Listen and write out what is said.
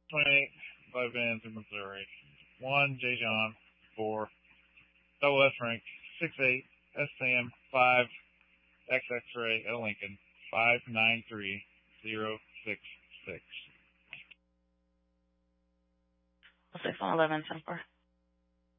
28, by Vans in Missouri. 1, J. John. 4, Double S Frank. 6-8, S. Sam. 5, X X-Ray L. Lincoln. 593066. 611, 10-4.